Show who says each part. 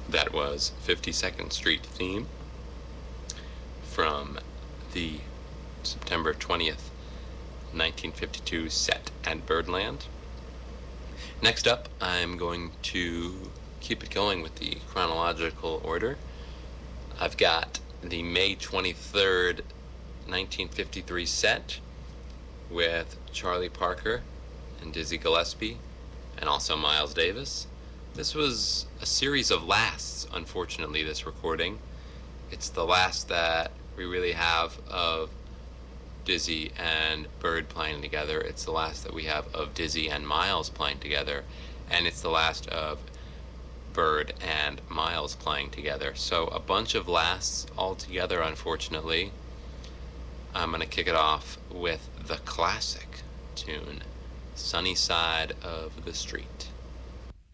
Speaker 1: That was 52nd Street theme from the September 20th, 1952 set at Birdland. Next up, I'm going to keep it going with the chronological order. I've got the May 23rd, 1953 set with Charlie Parker and Dizzy Gillespie and also Miles Davis. This was a series of lasts, unfortunately, this recording. It's the last that we really have of Dizzy and Bird playing together. It's the last that we have of Dizzy and Miles playing together. And it's the last of Bird and Miles playing together. So a bunch of lasts all together, unfortunately. I'm going to kick it off with the classic tune, Sunny Side of the Street.